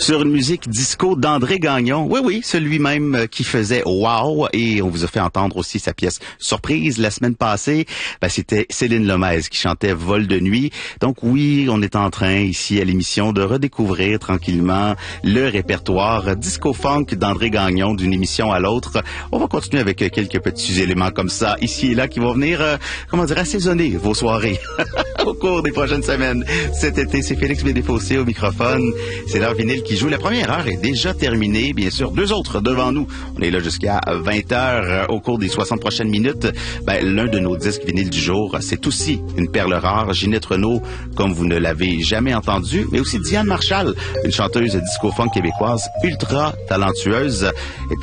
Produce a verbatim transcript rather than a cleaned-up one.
sur une musique disco d'André Gagnon. Oui, oui, celui-même qui faisait Wow. Et on vous a fait entendre aussi sa pièce Surprise la semaine passée. Ben, c'était Céline Lomez qui chantait Vol de nuit. Donc oui, on est en train ici à l'émission de redécouvrir tranquillement le répertoire disco-funk d'André Gagnon d'une émission à l'autre. On va continuer avec quelques petits éléments comme ça, ici et là, qui vont venir, euh, comment dire, assaisonner vos soirées au cours des prochaines semaines. Cet été, c'est Félix Bédéfossé au microphone. C'est l'heure vinyle qui joue. La première heure est déjà terminée. Bien sûr, deux autres devant nous. On est là jusqu'à vingt heures. Au cours des soixante prochaines minutes, ben, l'un de nos disques vinyles du jour, c'est aussi une perle rare. Ginette Renault, comme vous ne l'avez jamais entendu, mais aussi Diane Marshall, une chanteuse disco-funk québécoise ultra talentueuse. Et